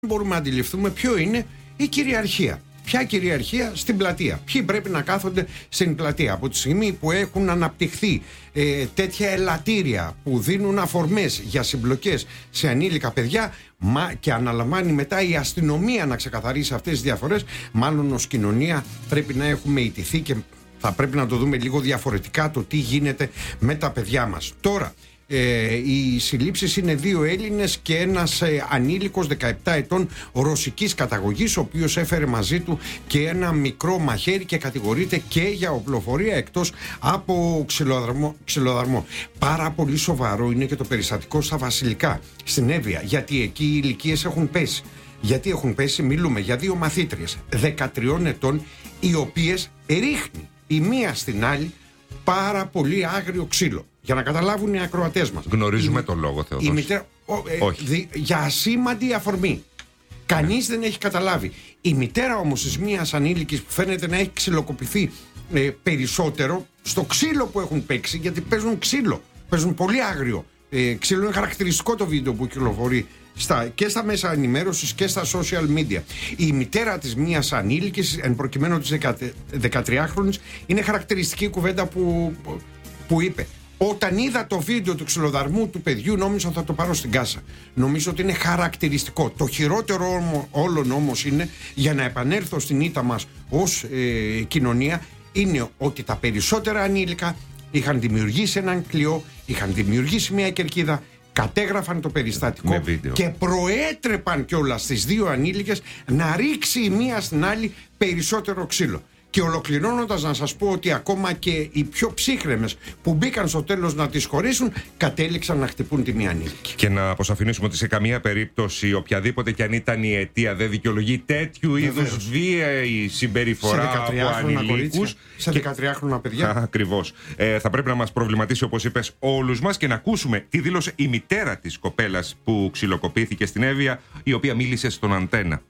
μπορούμε να αντιληφθούμε ποιο είναι η κυριαρχία. Ποια κυριαρχία στην πλατεία? Ποιοι πρέπει να κάθονται στην πλατεία? Από τη στιγμή που έχουν αναπτυχθεί τέτοια ελαττήρια που δίνουν αφορμές για συμπλοκές σε ανήλικα παιδιά και αναλαμβάνει μετά η αστυνομία να ξεκαθαρίσει αυτές τις διαφορές, μάλλον ως κοινωνία πρέπει να έχουμε ιτηθεί και θα πρέπει να το δούμε λίγο διαφορετικά το τι γίνεται με τα παιδιά μας. Τώρα, οι συλλήψεις είναι 2 Έλληνες και ένας ανήλικος 17 ετών ρωσικής καταγωγής, ο οποίος έφερε μαζί του και ένα μικρό μαχαίρι και κατηγορείται και για οπλοφορία εκτός από ξυλοδαρμό. Πάρα πολύ σοβαρό είναι και το περιστατικό στα Βασιλικά, στην Εύβοια, γιατί εκεί οι ηλικίες έχουν πέσει. Γιατί έχουν πέσει? Μιλούμε για 2 μαθήτριες 13 ετών, οι οποίες ρίχνει η μία στην άλλη πάρα πολύ άγριο ξύλο. Για να καταλάβουν οι ακροατές μας. Γνωρίζουμε τον λόγο, Θεοδόση. Όχι. Για ασήμαντη αφορμή. Κανείς δεν έχει καταλάβει. Η μητέρα όμως της μίας ανήλικης που φαίνεται να έχει ξυλοκοπηθεί περισσότερο στο ξύλο που έχουν παίξει, γιατί παίζουν ξύλο. Παίζουν πολύ άγριο ξύλο. Είναι χαρακτηριστικό το βίντεο που κυκλοφορεί και στα μέσα ενημέρωσης και στα social media. Η μητέρα της μίας ανήλικης, εν προκειμένου της 13χρονης, είναι χαρακτηριστική κουβέντα που είπε. Όταν είδα το βίντεο του ξυλοδαρμού του παιδιού, νόμιζα ότι θα το πάρω στην κάσα. Νομίζω ότι είναι χαρακτηριστικό. Το χειρότερο όλων όμως είναι, για να επανέλθω στην ήττα μας ως κοινωνία, είναι ότι τα περισσότερα ανήλικα είχαν δημιουργήσει έναν κλειό, είχαν δημιουργήσει μια κερκίδα, κατέγραφαν το περιστατικό και προέτρεπαν κιόλας στις 2 ανήλικες να ρίξει η μία στην άλλη περισσότερο ξύλο. Και ολοκληρώνοντας, να σας πω ότι ακόμα και οι πιο ψύχρεμες που μπήκαν στο τέλος να τις χωρίσουν, κατέληξαν να χτυπούν τη μία ανήλικη. Και να αποσαφηνίσουμε ότι σε καμία περίπτωση, οποιαδήποτε και αν ήταν η αιτία, δεν δικαιολογεί τέτοιου είδους βίαιη συμπεριφορά από ανηλίκους. Σε 13χρονα παιδιά. Ακριβώς. Θα πρέπει να μας προβληματίσει, όπως είπες, όλους μας, και να ακούσουμε τι δήλωσε η μητέρα της κοπέλας που ξυλοκοπήθηκε στην Εύβοια, η οποία μίλησε στον Αντένα.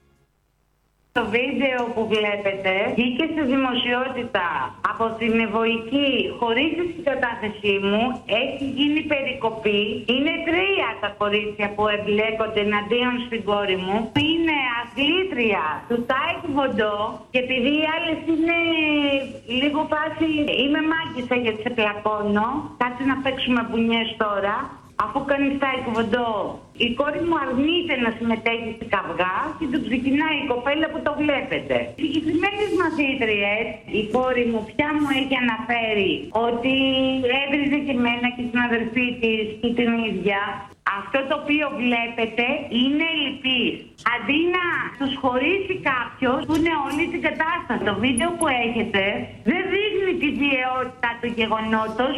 Το βίντεο που βλέπετε βγήκε στη δημοσιότητα από την Ευωική χωρίς τη συγκατάθεσή μου. Έχει γίνει περικοπή. Είναι 3 τα κορίτσια που εμπλέκονται εναντίον στην κόρη μου. Είναι αθλήτρια του Τάικβοντο και επειδή οι άλλες είναι λίγο φάση είμαι μάγκησα γιατί σε πλακώνω, κάτσε να παίξουμε μπουνιές τώρα. Αφού κάνει Τάικβοντο, η κόρη μου αρνείται να συμμετέχει στην καυγά και του ξεκινάει η κοπέλα που το βλέπετε. Οι συγκεκριμένες μαθήτριες, η κόρη μου πια μου έχει αναφέρει ότι έβριζε και εμένα και την αδερφή της ή την ίδια. Αυτό το οποίο βλέπετε είναι λυπής. Αντί να τους χωρίσει κάποιος που είναι όλη την κατάσταση. Το βίντεο που έχετε δεν δείχνει τη βιαιότητα του γεγονότος.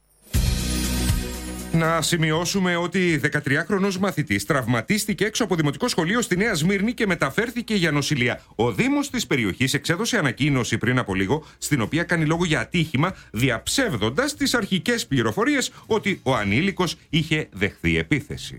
Να σημειώσουμε ότι 13χρονος μαθητής τραυματίστηκε έξω από δημοτικό σχολείο στη Νέα Σμύρνη και μεταφέρθηκε για νοσηλεία. Ο Δήμος της περιοχής εξέδωσε ανακοίνωση πριν από λίγο, στην οποία κάνει λόγο για ατύχημα, διαψεύδοντας τις αρχικές πληροφορίες ότι ο ανήλικος είχε δεχθεί επίθεση.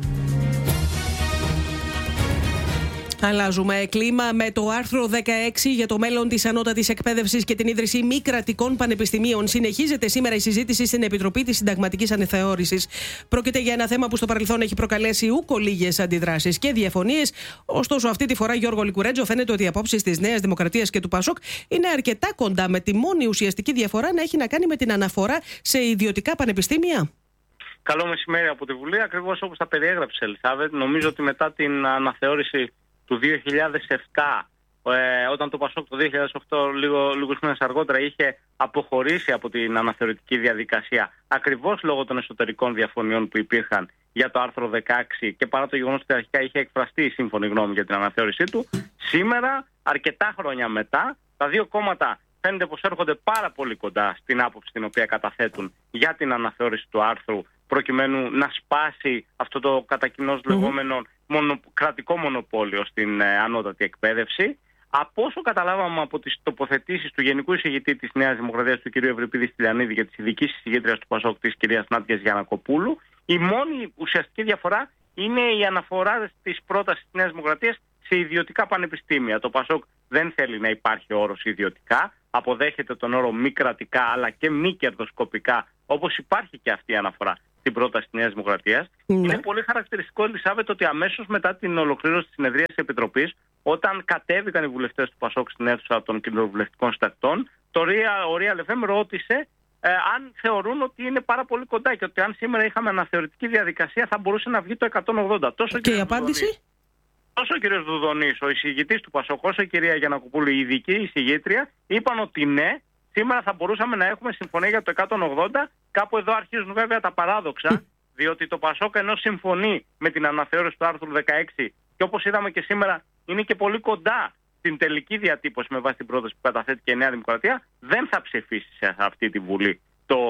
Αλλάζουμε κλίμα με το άρθρο 16 για το μέλλον της ανώτατης εκπαίδευσης και την ίδρυση μη κρατικών πανεπιστημίων. Συνεχίζεται σήμερα η συζήτηση στην Επιτροπή της Συνταγματικής Αναθεώρησης. Πρόκειται για ένα θέμα που στο παρελθόν έχει προκαλέσει ούκο λίγες αντιδράσεις και διαφωνίες. Ωστόσο, αυτή τη φορά, Γιώργο Λικουρέτζο, φαίνεται ότι οι απόψεις της Νέας Δημοκρατίας και του ΠΑΣΟΚ είναι αρκετά κοντά, με τη μόνη ουσιαστική διαφορά να έχει να κάνει με την αναφορά σε ιδιωτικά πανεπιστήμια. Καλό μεσημέρι από τη Βουλή. Ακριβώς όπως τα περιέγραψε, Ελισάβετ. Νομίζω ότι μετά την αναθεώρηση του 2007, όταν το ΠΑΣΟΚ το 2008, λίγους μήνες αργότερα, είχε αποχωρήσει από την αναθεωρητική διαδικασία, ακριβώς λόγω των εσωτερικών διαφωνιών που υπήρχαν για το άρθρο 16 και παρά το γεγονός ότι αρχικά είχε εκφραστεί η σύμφωνη γνώμη για την αναθεώρησή του, σήμερα, αρκετά χρόνια μετά, τα 2 κόμματα φαίνεται πως έρχονται πάρα πολύ κοντά στην άποψη την οποία καταθέτουν για την αναθεώρηση του άρθρου, προκειμένου να σπάσει αυτό το κατά κοινώς λεγόμενο κρατικό μονοπόλιο στην ανώτατη εκπαίδευση. Από όσο καταλάβαμε από τις τοποθετήσεις του Γενικού Εισηγητή της Νέας Δημοκρατίας, του κ. Ευρυπίδη Στυλιανίδη, και της ειδικής εισηγήτριας του ΠΑΣΟΚ, της κ. Νάντιας Γιαννακοπούλου, η μόνη ουσιαστική διαφορά είναι η αναφορά της πρότασης της Νέας Δημοκρατίας σε ιδιωτικά πανεπιστήμια. Το ΠΑΣΟΚ δεν θέλει να υπάρχει όρος ιδιωτικά, αποδέχεται τον όρο μη κρατικά αλλά και μη κερδοσκοπικά, όπως υπάρχει και αυτή η αναφορά την πρόταση της Νέας Δημοκρατίας. Είναι πολύ χαρακτηριστικό, Ελισάβετ, ότι αμέσως μετά την ολοκλήρωση της συνεδρίας της Επιτροπής, όταν κατέβηκαν οι βουλευτές του ΠΑΣΟΚ στην αίθουσα των κοινοβουλευτικών συντακτών, ο Real FM ρώτησε αν θεωρούν ότι είναι πάρα πολύ κοντά και ότι αν σήμερα είχαμε αναθεωρητική διαδικασία θα μπορούσε να βγει το 180. Και η απάντηση? Τόσο ο κ. Δουδονής, ο εισηγητής του ΠΑΣΟΚ, όσο η κυρία Γιαννακοπούλου, η ειδική εισηγήτρια, είπαν ότι ναι, σήμερα θα μπορούσαμε να έχουμε συμφωνία για το 180. Κάπου εδώ αρχίζουν βέβαια τα παράδοξα, διότι το ΠΑΣΟΚ ενώ συμφωνεί με την αναθεώρηση του άρθρου 16 και όπως είδαμε και σήμερα είναι και πολύ κοντά στην τελική διατύπωση με βάση την πρόταση που καταθέτει και η Νέα Δημοκρατία, δεν θα ψηφίσει σε αυτή τη Βουλή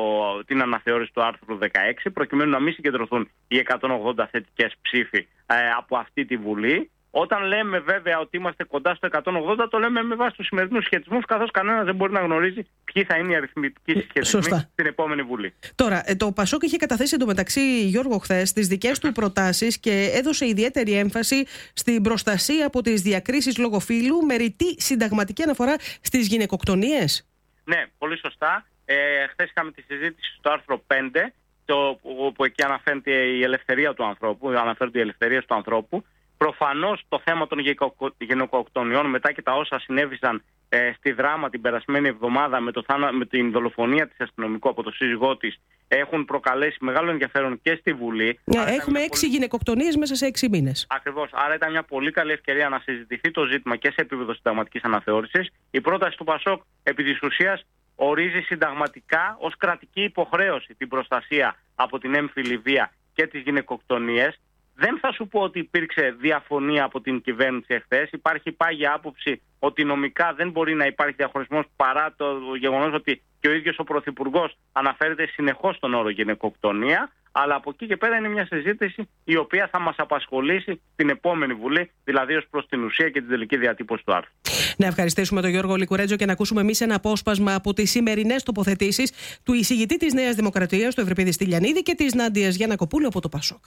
την αναθεώρηση του άρθρου 16, προκειμένου να μην συγκεντρωθούν οι 180 θετικές ψήφοι από αυτή τη Βουλή. Όταν λέμε βέβαια ότι είμαστε κοντά στο 180, το λέμε με βάση τους σημερινούς σχετισμούς, καθώς κανένας δεν μπορεί να γνωρίζει ποιοι θα είναι οι αριθμητικοί σχετισμοί στην επόμενη Βουλή. Τώρα, το ΠΑΣΟΚ είχε καταθέσει εντωμεταξύ, Γιώργο, χθες τις δικές του προτάσεις και έδωσε ιδιαίτερη έμφαση στην προστασία από τις διακρίσεις λόγω φύλου, με ρητή συνταγματική αναφορά στις γυναικοκτονίες. Ναι, πολύ σωστά. Χθες είχαμε τη συζήτηση στο άρθρο 5, όπου εκεί αναφέρεται η ελευθερία του ανθρώπου, αναφέρονται οι ελευθερίες του ανθρώπου. Προφανώς το θέμα των γυναικοκτονιών, μετά και τα όσα συνέβησαν στη Δράμα την περασμένη εβδομάδα με την δολοφονία της αστυνομικού από το σύζυγό της, έχουν προκαλέσει μεγάλο ενδιαφέρον και στη Βουλή. Έχουμε 6 γυναικοκτονίες μέσα σε 6 μήνες. Ακριβώς. Άρα ήταν μια πολύ καλή ευκαιρία να συζητηθεί το ζήτημα και σε επίπεδο συνταγματικής αναθεώρησης. Η πρόταση του ΠΑΣΟΚ επί της ουσίας ορίζει συνταγματικά ως κρατική υποχρέωση την προστασία από την έμφυλη βία και τις γυναικοκτονίες. Δεν θα σου πω ότι υπήρξε διαφωνία από την κυβέρνηση εχθές. Υπάρχει πάγια άποψη ότι νομικά δεν μπορεί να υπάρχει διαχωρισμός, παρά το γεγονός ότι και ο ίδιος ο Πρωθυπουργός αναφέρεται συνεχώς στον όρο γυναικοκτονία. Αλλά από εκεί και πέρα είναι μια συζήτηση η οποία θα μας απασχολήσει την επόμενη Βουλή, δηλαδή ως προς την ουσία και την τελική διατύπωση του άρθρου. Να ευχαριστήσουμε τον Γιώργο Λικουρέτζο και να ακούσουμε εμείς ένα απόσπασμα από τις σημερινές τοποθετήσεις του εισηγητή της Νέας Δημοκρατίας, του Ευρυπίδη Στυλιανίδη, και της Νάντιας Γιαννακοπούλου από το ΠΑΣΟΚ.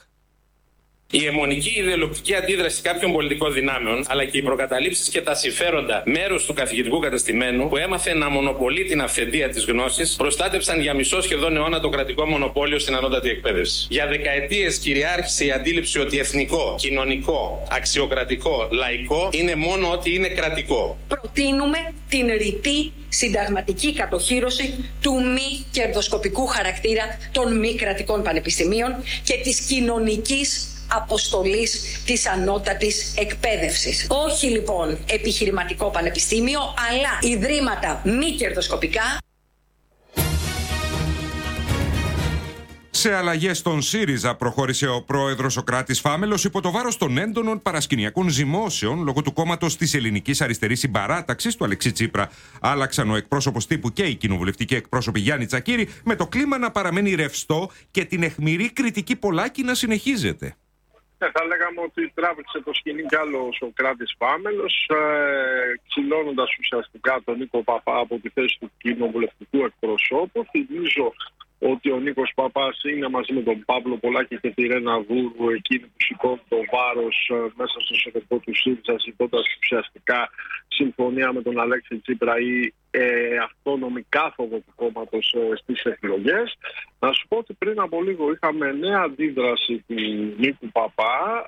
Η αιμονική ιδεολογική αντίδραση κάποιων πολιτικών δυνάμεων, αλλά και οι προκαταλήψεις και τα συμφέροντα μέρους του καθηγητικού κατεστημένου, που έμαθε να μονοπολεί την αυθεντία της γνώσης, προστάτεψαν για μισό σχεδόν αιώνα το κρατικό μονοπόλιο στην ανώτατη εκπαίδευση. Για δεκαετίες κυριάρχησε η αντίληψη ότι εθνικό, κοινωνικό, αξιοκρατικό, λαϊκό είναι μόνο ότι είναι κρατικό. Προτείνουμε την ρητή συνταγματική κατοχύρωση του μη κερδοσκοπικού χαρακτήρα των μη κρατικών πανεπιστημίων και της κοινωνικής αποστολής της ανώτατης εκπαίδευσης. Όχι λοιπόν επιχειρηματικό πανεπιστήμιο, αλλά ιδρύματα μη κερδοσκοπικά. Σε αλλαγές στον ΣΥΡΙΖΑ προχώρησε ο πρόεδρος ο Κράτης Φάμελος υπό το βάρος των έντονων παρασκηνιακών ζυμώσεων λόγω του κόμματος της Ελληνικής Αριστερής Συμπαράταξης του Αλεξή Τσίπρα. Άλλαξαν ο εκπρόσωπος τύπου και η κοινοβουλευτική εκπρόσωπη Γιάννη Τσακίρη, με το κλίμα να παραμένει ρευστό και την αιχμηρή κριτική Πολάκη να συνεχίζεται. Θα λέγαμε ότι τράβηξε το σκηνή κι άλλος ο Κράτης Φάμελος, ξυλώνοντας ουσιαστικά τον Νίκο Παπά από τη θέση του κοινοβουλευτικού εκπροσώπου. Θυμίζω ότι ο Νίκος Παπάς είναι μαζί με τον Παύλο Πολάκη και τη Ρένα Δούρου εκείνοι που σηκώνουν το βάρος μέσα στο εσωτερικό του ΣΥΡΙΖΑ, ζητώντας ουσιαστικά συμφωνία με τον Αλέξη Τσίπρα ή αυτόνομη κάθοδο του κόμματος στις εκλογές. Να σου πω ότι πριν από λίγο είχαμε νέα αντίδραση του Νίκου Παπά,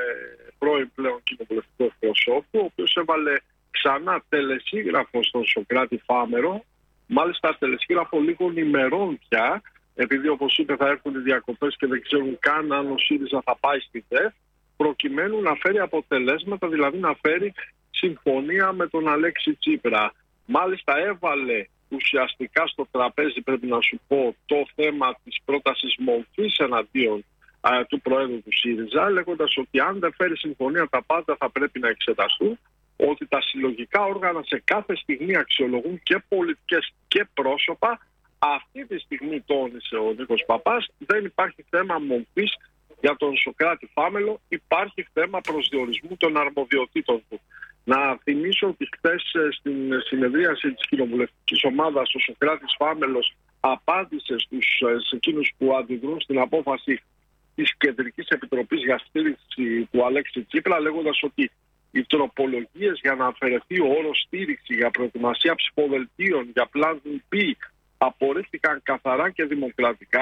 πρώην πλέον κοινοβουλευτικό εκπροσώπου, ο οποίος έβαλε ξανά τελεσίγραφο στον Σωκράτη Φάμερο. Μάλιστα τελεσίγραφο λίγων ημερών πια, επειδή όπως είπε θα έρθουν οι διακοπές και δεν ξέρουν καν αν ο ΣΥΡΙΖΑ θα πάει στη ΔΕΦ, προκειμένου να φέρει αποτελέσματα, δηλαδή να φέρει συμφωνία με τον Αλέξη Τσίπρα. Μάλιστα έβαλε ουσιαστικά στο τραπέζι, πρέπει να σου πω, το θέμα της πρότασης μορφής εναντίον του Προέδρου του ΣΥΡΙΖΑ, λέγοντας ότι αν δεν φέρει συμφωνία τα πάντα θα πρέπει να εξεταστούν, ότι τα συλλογικά όργανα σε κάθε στιγμή αξιολογούν και πολιτικές και πρόσωπα. Αυτή τη στιγμή, τόνισε ο Νίκος Παπάς, δεν υπάρχει θέμα μορφής για τον Σωκράτη Φάμελο, υπάρχει θέμα προσδιορισμού των αρμοδιοτήτων του. Να θυμίσω ότι χθες στην συνεδρίαση της κοινοβουλευτικής ομάδας ο Σωκράτης Φάμελος απάντησε σε εκείνους που αντιδρούν στην απόφαση της Κεντρικής Επιτροπής για στήριξη του Αλέξη Τσίπρα, λέγοντας ότι οι τροπολογίες για να αφαιρεθεί ο όρος στήριξη για προετοιμασία ψηφοδελτίων για Plan B απορρίφθηκαν καθαρά και δημοκρατικά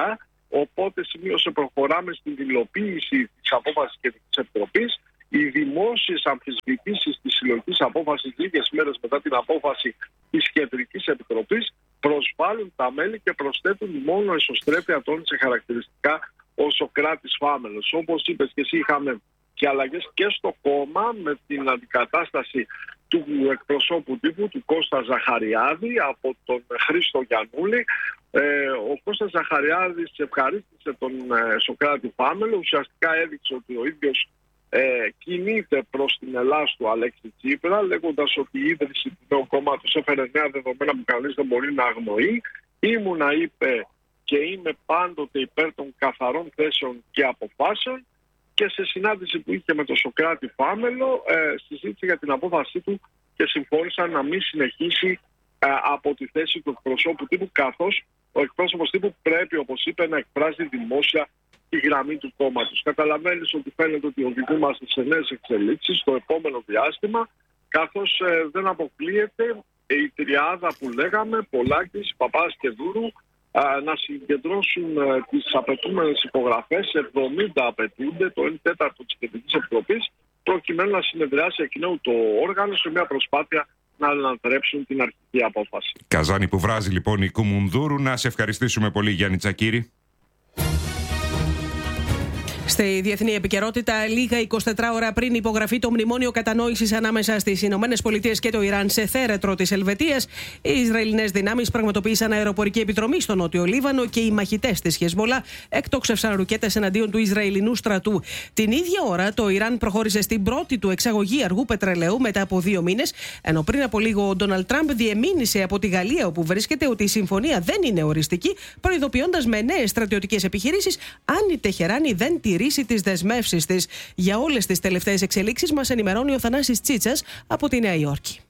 Οπότε σημείωσε προχωράμε στην υλοποίηση της απόφασης Κεντρικής Επιτροπής. Οι δημόσιες αμφισβητήσεις της συλλογικής απόφασης λίγες μέρες μετά την απόφαση της Κεντρικής Επιτροπής προσβάλλουν τα μέλη και προσθέτουν μόνο εσωστρέφεια τόνισε χαρακτηριστικά ο Σωκράτης Φάμελος. Όπως είπες και εσύ, είχαμε και αλλαγές και στο κόμμα με την αντικατάσταση του εκπροσώπου τύπου του Κώστα Ζαχαριάδη από τον Χρήστο Γιαννούλη. Ο Κώστας Ζαχαριάδης ευχαρίστησε τον Σωκράτη Φάμελο, ουσιαστικά έδειξε ότι ο ίδιος κινείται προς την Ελλάς του Αλέξη Τσίπρα, λέγοντας ότι η ίδρυση του νέου κόμματος έφερε νέα δεδομένα που κανείς δεν μπορεί να αγνοεί. Ήμουνα, είπε, και είμαι πάντοτε υπέρ των καθαρών θέσεων και αποφάσεων. Και σε συνάντηση που είχε με τον Σωκράτη Φάμελο, συζήτησε για την απόφασή του και συμφώνησαν να μην συνεχίσει από τη θέση του εκπροσώπου τύπου, καθώς ο εκπρόσωπος τύπου πρέπει, όπως είπε, να εκφράζει δημόσια τη γραμμή του κόμματος. Καταλαβαίνεις ότι φαίνεται ότι οδηγούμαστε σε νέες εξελίξεις στο επόμενο διάστημα, καθώς δεν αποκλείεται η τριάδα που λέγαμε, Πολάκης, Παπάς και Δούρου, να συγκεντρώσουν τις απαιτούμενες υπογραφές. 70 απαιτούνται, το 1/4 της Κεντρικής Επιτροπής, προκειμένου να συνεδριάσει εκ νέου το όργανο σε μια προσπάθεια να ανατρέψουν την αρχική απόφαση. Καζάνι που βράζει λοιπόν η Κουμουνδούρου. Να σε ευχαριστήσουμε πολύ, Γιάννη Τσακύρη. Στη διεθνή επικαιρότητα, λίγα 24 ώρα πριν υπογραφεί το μνημόνιο κατανόησης ανάμεσα στις ΗΠΑ και το Ιράν σε θέρετρο της Ελβετίας, οι Ισραηλινές δυνάμεις πραγματοποίησαν αεροπορική επιδρομή στο Νότιο Λίβανο και οι μαχητές της Χεσμολά έκτοξευσαν ρουκέτες εναντίον του Ισραηλινού στρατού. Την ίδια ώρα, το Ιράν προχώρησε στην πρώτη του εξαγωγή αργού πετρελαίου μετά από 2 μήνες, ενώ πριν από λίγο ο Ντόναλντ Τραμπ διεμήνυσε από τη Γαλλία, όπου βρίσκεται, ότι η συμφωνία δεν είναι οριστική, προειδοποιώντας με νέες στρατιωτικές επιχειρήσεις αν η Τεχεράνη δεν τηρήσει τις δεσμεύσεις της. Για όλες τις τελευταίες εξελίξεις μας ενημερώνει ο Θανάσης Τσίτσας από τη Νέα Υόρκη.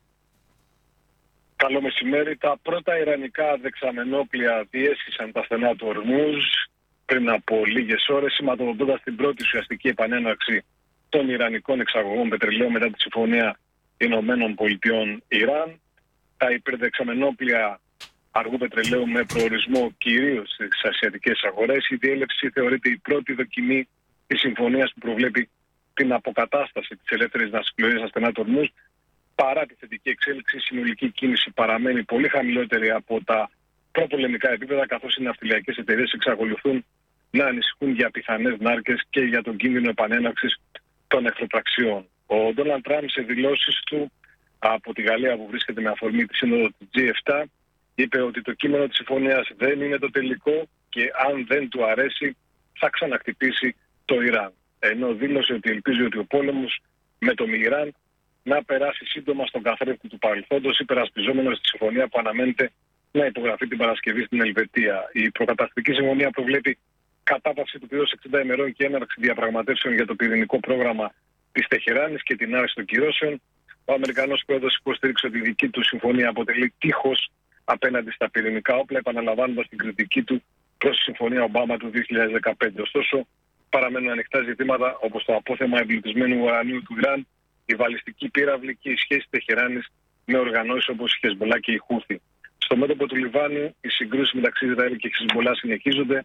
Καλό μεσημέρι. Τα πρώτα ιρανικά δεξαμενόπλια διέσχισαν τα στενά του Ορμούζ πριν από λίγες ώρες, σηματοδοτώντας την πρώτη ουσιαστική επανέναρξη των ιρανικών εξαγωγών πετρελαίου μετά τη συμφωνία Ηνωμένων Πολιτειών Ιράν. Τα υπερδεξαμενόπλια αργού πετρελαίου με προορισμό κυρίως στις ασιατικές αγορές. Η διέλευση θεωρείται η πρώτη δοκιμή της συμφωνίας που προβλέπει την αποκατάσταση της ελεύθερης ναυσιπλοείας στα στενά του Ορμούζ. Παρά τη θετική εξέλιξη, η συνολική κίνηση παραμένει πολύ χαμηλότερη από τα προπολεμικά επίπεδα, καθώς οι ναυτιλιακές εταιρείες εξακολουθούν να ανησυχούν για πιθανές νάρκες και για τον κίνδυνο επανέναρξης των εχθροπραξιών. Ο Ντόναλντ Τραμπ, σε δηλώσεις του από τη Γαλλία, που βρίσκεται με αφορμή τη σύνοδο του G7, είπε ότι το κείμενο της συμφωνίας δεν είναι το τελικό και αν δεν του αρέσει θα ξαναχτυπήσει το Ιράν. Ενώ δήλωσε ότι ελπίζει ότι ο πόλεμος με το Ιράν να περάσει σύντομα στον καθρέφτη του παρελθόντος, υπερασπιζόμενος τη συμφωνία που αναμένεται να υπογραφεί την Παρασκευή στην Ελβετία. Η προκαταρκτική συμφωνία προβλέπει κατάπαυση του πυρός 60 ημερών και έναρξη διαπραγματεύσεων για το πυρηνικό πρόγραμμα της Τεχεράνης και την άρση των κυρώσεων. Ο Αμερικανός πρόεδρος υποστήριξε ότι η δική του συμφωνία αποτελεί τείχος απέναντι στα πυρηνικά όπλα, επαναλαμβάνοντας την κριτική του προς τη συμφωνία Ομπάμα του 2015. Ωστόσο, παραμένουν ανοιχτά ζητήματα όπως το απόθεμα εμπλουτισμένου ουρανίου του Ιράν, η βαλιστική πύραυλη και η σχέση Τεχεράνης με οργανώσεις όπως η Χεσμολά και η Χούθη. Στο μέτωπο του Λιβάνου, οι συγκρούσεις μεταξύ Ισραήλ και Χεσμολά συνεχίζονται.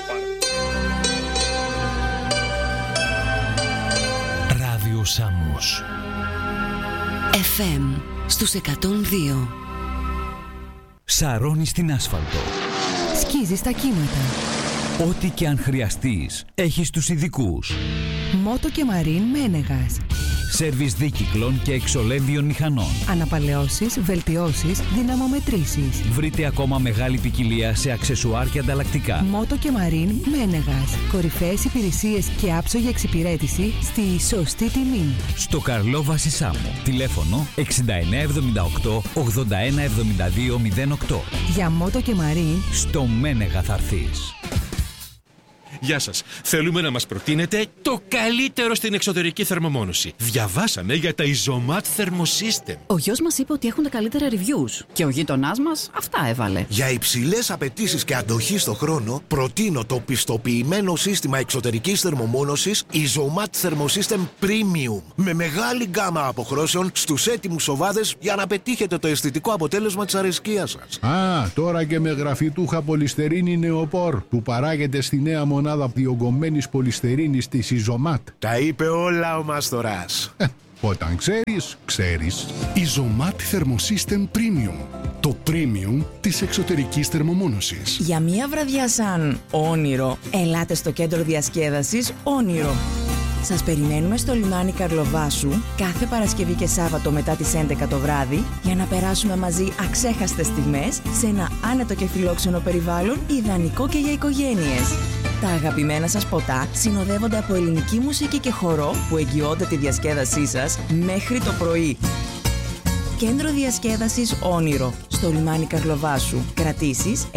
Ράδιο Σάμος FM στους 102. Σαρώνει στην άσφαλτο. Σκίζει στα κύματα. Ό,τι και αν χρειαστείς, έχεις τους ειδικούς. Μότο και Μαρίν Μένεγας. Σέρβις δίκυκλων και εξολέμβιων μηχανών. Αναπαλαιώσεις, βελτιώσεις, δυναμομετρήσεις. Βρείτε ακόμα μεγάλη ποικιλία σε αξεσουάρ και ανταλλακτικά. Μότο και Μαρίν Μένεγας. Κορυφαίες υπηρεσίες και άψογη εξυπηρέτηση στη σωστή τιμή. Στο Καρλόβαση Σάμο. Τηλέφωνο 6978 8172 08. Για Μότο και Μαρίν στο Μένεγα θα έρθεις. Γεια σας. Θέλουμε να μας προτείνετε το καλύτερο στην εξωτερική θερμομόνωση. Διαβάσαμε για τα Isomat Thermosystem. Ο γιος μας είπε ότι έχουν τα καλύτερα reviews. Και ο γείτονάς μας αυτά έβαλε. Για υψηλές απαιτήσεις και αντοχή στο χρόνο, προτείνω το πιστοποιημένο σύστημα εξωτερικής θερμομόνωσης Isomat Thermosystem Premium. Με μεγάλη γκάμα αποχρώσεων στους έτοιμους οβάδες για να πετύχετε το αισθητικό αποτέλεσμα της αρεσκίας σας. Τώρα και με γραφιτούχα πολυστερίνη νεοπόρ που παράγεται στη νέα μονάδα διογκωμένης πολυστερίνης της Isomat. Τα είπε όλα ο Μάστορας. Όταν ξέρεις, ξέρεις. Isomat Thermosystem Premium. Το premium της εξωτερικής θερμομόνωσης. Για μια βραδιά σαν όνειρο, ελάτε στο κέντρο διασκέδασης Όνειρο. Σας περιμένουμε στο λιμάνι Καρλοβάσου κάθε Παρασκευή και Σάββατο μετά τις 11 το βράδυ για να περάσουμε μαζί αξέχαστες στιγμές σε ένα άνετο και φιλόξενο περιβάλλον ιδανικό και για οικογένειες. Τα αγαπημένα σας ποτά συνοδεύονται από ελληνική μουσική και χορό που εγγυώνται τη διασκέδασή σας μέχρι το πρωί. Κέντρο διασκέδασης Όνειρο στο λιμάνι Καρλοβάσου. Κρατήσεις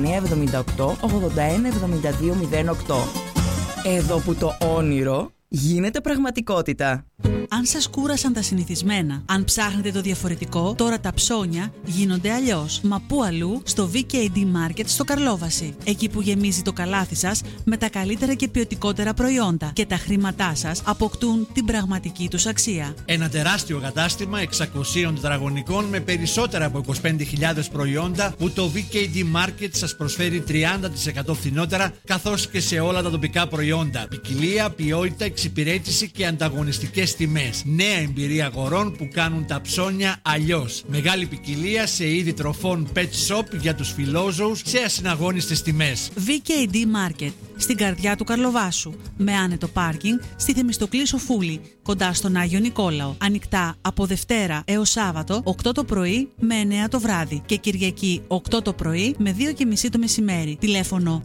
6978 81 72 08. Εδώ που το όνειρο γίνεται πραγματικότητα. Αν σας κούρασαν τα συνηθισμένα, αν ψάχνετε το διαφορετικό, τώρα τα ψώνια γίνονται αλλιώς. Μα πού αλλού? Στο VKD Market στο Καρλόβαση. Εκεί που γεμίζει το καλάθι σας με τα καλύτερα και ποιοτικότερα προϊόντα και τα χρήματά σας αποκτούν την πραγματική τους αξία. Ένα τεράστιο κατάστημα 600 τετραγωνικών με περισσότερα από 25.000 προϊόντα που το VKD Market σας προσφέρει 30% φθηνότερα, καθώς και σε όλα τα τοπικά προϊόντα. Ποικιλία, ποιότητα, εξυπηρέτηση και ανταγωνιστικές τιμές. Νέα εμπειρία αγορών που κάνουν τα ψώνια αλλιώς. Μεγάλη ποικιλία σε είδη τροφών pet shop για τους φιλόζωους σε ασυναγώνιστες τιμές. VKD Market, στην καρδιά του Καρλοβάσου, με άνετο πάρκινγκ στη Θεμιστοκλή Σοφούλη, κοντά στον Άγιο Νικόλαο. Ανοιχτά από Δευτέρα έως Σάββατο 8 το πρωί με 9 το βράδυ και Κυριακή 8 το πρωί με 2:30 το μεσημέρι. Τηλέφωνο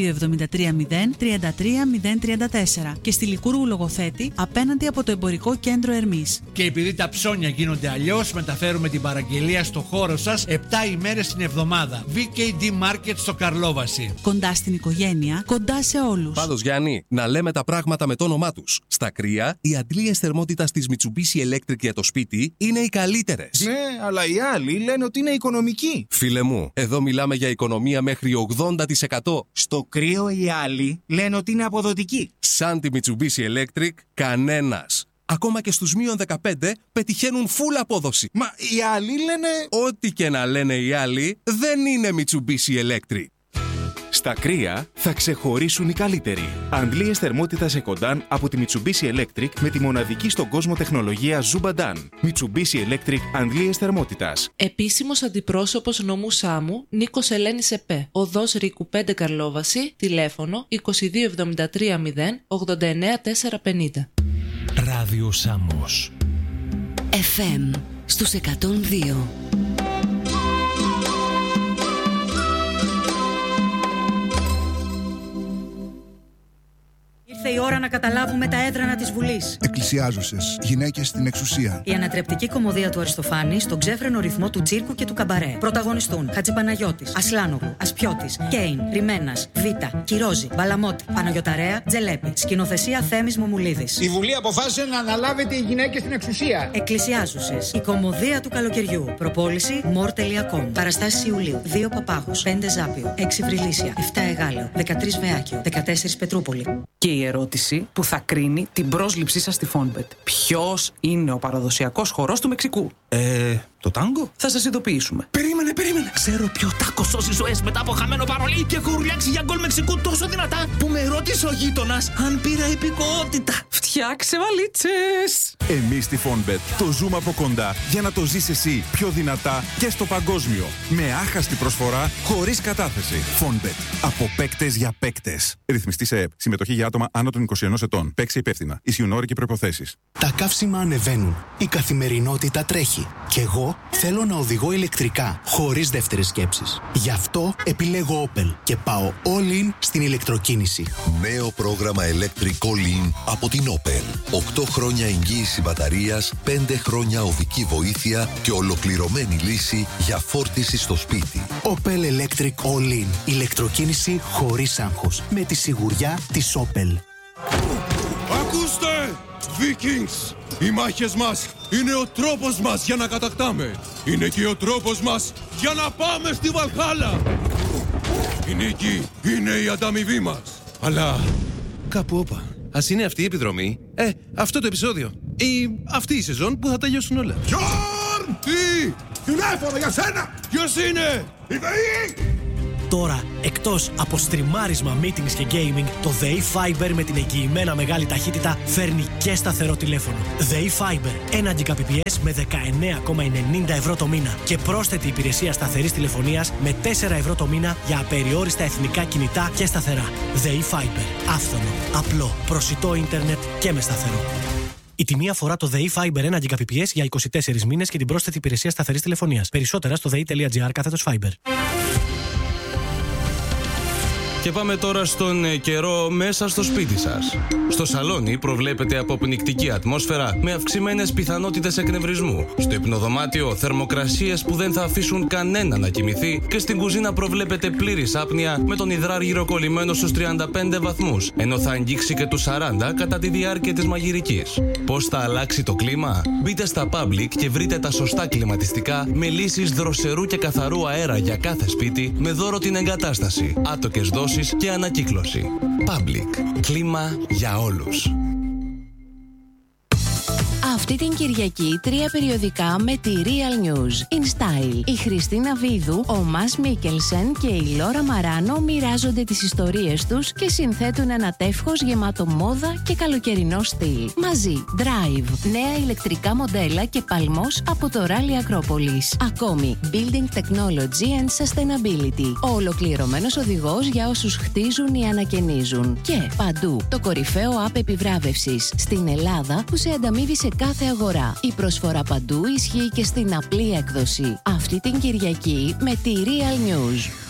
22730 33034 και στη Λικούργου Λογοθέτη απέναντι από το Εμπορικό Κέντρο Ερμής. Και επειδή τα ψώνια γίνονται αλλιώς, μεταφέρουμε την παραγγελία στο χώρο σας 7 ημέρες την εβδομάδα. VKD Market στο Καρλόβαση. Κοντά στην οικογένεια, κοντά σε όλους. Πάντως, Γιάννη, να λέμε τα πράγματα με το όνομά τους. Στα κρύα, οι αντλίες θερμότητας της Mitsubishi Electric για το σπίτι είναι οι καλύτερες. Ναι, αλλά οι άλλοι λένε ότι είναι οικονομικοί. Φίλε μου, εδώ μιλάμε για οικονομία μέχρι 80%. Στο κρύο οι άλλοι λένε ότι είναι αποδοτικοί. Σαν τη Mitsubishi Electric, κανένας. Ακόμα και στους -15 πετυχαίνουν full απόδοση. Μα οι άλλοι λένε... Ό,τι και να λένε οι άλλοι, δεν είναι Mitsubishi Electric. Στα κρύα θα ξεχωρίσουν οι καλύτεροι. Αντλίες θερμότητας Ecodan από τη Mitsubishi Electric με τη μοναδική στον κόσμο τεχνολογία Zubadan. Mitsubishi Electric αντλίες θερμότητας. Επίσημος αντιπρόσωπος νομού Σάμου Νίκος Ελένης ΕΠΕ. Οδός Ρίκου 5 Καρλόβαση. Τηλέφωνο 22730 89450. Ράδιο Σάμος. FM στους 102. Ήρθε η ώρα να καταλάβουμε τα έδρανα της Βουλής. Εκκλησιάζουσες, γυναίκες στην εξουσία. Η ανατρεπτική κωμωδία του Αριστοφάνη στον ξέφρενο ρυθμό του τσίρκου και του καμπαρέ. Πρωταγωνιστούν Χατζηπαναγιώτης, Ασλάνογλου, Ασπιώτης, Κέιν, Ριμένας, Βίτα, Κυρόζη, Μπαλαμότη, Παναγιωταρέα, Τζελέπη. Σκηνοθεσία Θέμης Μομουλίδης. Η Βουλή αποφάσισε να αναλάβετε οι γυναίκες στην εξουσία. Εκκλησιάζουσες, η κωμωδία του καλοκαιριού. Προπόληση more.com. Παραστάσεις Ιουλίου. 2 Παπάγος, 5 Ζάπιο, 6 Βρυλίσια, 7 Εγάλεο, 13 Βεάκιο, 14 Πετρούπολη. Και η ερώτηση που θα κρίνει την πρόσληψή σας στη Fonbet. Ποιος είναι ο παραδοσιακός χορός του Μεξικού? Το τάγκο? Θα σας ειδοποιήσουμε. Περίμενε. Ξέρω ποιο τάκο σώζει ζωές μετά από χαμένο παρολί και έχω ουρλιάξει για γκολ Μεξικού τόσο δυνατά που με ρώτησε ο γείτονας αν πήρα υπηκότητα. Φτιάξε βαλίτσες! Εμείς στη Fonbet το ζούμε από κοντά για να το ζεις εσύ πιο δυνατά και στο παγκόσμιο. Με άχαστη προσφορά, χωρίς κατάθεση. Fonbet. Από παίκτες για παίκτες. Ρυθμιστή σε ΕΕΠ. Συμμετοχή για άτομα άτομα άνω των 21 ετών. Παίξε υπεύθυνα. Ισχύουν όροι και προϋποθέσεις. Τα καύσιμα ανεβαίνουν. Η καθημερινότητα τρέχει. Κι εγώ θέλω να οδηγώ ηλεκτρικά, χωρίς δεύτερες σκέψεις. Γι' αυτό επιλέγω Opel και πάω all in στην ηλεκτροκίνηση. Νέο πρόγραμμα Electric All In από την Opel. 8 χρόνια εγγύηση μπαταρίας, 5 χρόνια οδική βοήθεια και ολοκληρωμένη λύση για φόρτιση στο σπίτι. Opel Electric All In. Ηλεκτροκίνηση χωρίς άγχος. Με τη σιγουριά της Opel. Ακούστε! Vikings! Οι μάχες μας είναι ο τρόπος μας για να κατακτάμε. Είναι και ο τρόπος μας για να πάμε στη Βαλχάλα. Η νίκη είναι η ανταμοιβή μας. Αλλά κάπου όπα. Ας είναι αυτή η επιδρομή. Αυτό το επεισόδιο. Ή αυτή η σεζόν που θα τελειώσουν όλα. Γιόρν! Τι! Τηλέφωνο για σένα! Ποιος είναι? Η ΔΕΗ! Τώρα, εκτός από στριμάρισμα, meetings και gaming, το ΔΕΗ Fiber με την εγγυημένα μεγάλη ταχύτητα φέρνει και σταθερό τηλέφωνο. ΔΕΗ Fiber, 1 Gbps με 19,90 ευρώ το μήνα και πρόσθετη υπηρεσία σταθερής τηλεφωνίας με 4 ευρώ το μήνα για απεριόριστα εθνικά κινητά και σταθερά. ΔΕΗ Fiber, άφθονο, απλό, προσιτό ίντερνετ και με σταθερό. Η τιμή αφορά το ΔΕΗ Fiber 1 Gbps για 24 μήνες και την πρόσθετη υπηρεσία σταθερής τηλεφωνίας. Περισσότερα στο dei.gr/Fiber. Και πάμε τώρα στον καιρό μέσα στο σπίτι σας. Στο σαλόνι προβλέπεται αποπνικτική ατμόσφαιρα με αυξημένες πιθανότητες εκνευρισμού. Στο υπνοδωμάτιο θερμοκρασίες που δεν θα αφήσουν κανένα να κοιμηθεί και στην κουζίνα προβλέπεται πλήρης άπνοια με τον υδράργυρο κολλημένο στους 35 βαθμούς, ενώ θα αγγίξει και τους 40 κατά τη διάρκεια της μαγειρικής. Πώς θα αλλάξει το κλίμα? Μπείτε στα Public και βρείτε τα σωστά κλιματιστικά με λύσεις δροσερού και καθαρού αέρα για κάθε σπίτι με δώρο την εγκατάσταση, άτοκες δόσεις και ανακύκλωση. Public. Κλίμα για όλους. Αυτή την Κυριακή 3 περιοδικά με τη Real News. In Style. Η Χριστίνα Βίδου, ο Μας Μίκελσεν και η Λόρα Μαράνο μοιράζονται τις ιστορίες τους και συνθέτουν ένα τεύχος γεμάτο μόδα και καλοκαιρινό στυλ. Μαζί, Drive, νέα ηλεκτρικά μοντέλα και παλμός από το Rally Acropolis. Ακόμη, Building Technology and Sustainability. Ο ολοκληρωμένος οδηγός για όσους χτίζουν ή ανακαινίζουν. Και παντού, το κορυφαίο app επιβράβευσης στην Ελλάδα που σε ανταμείβει σε κάθε αγορά. Η προσφορά παντού ισχύει και στην απλή έκδοση. Αυτή την Κυριακή με τη Real News.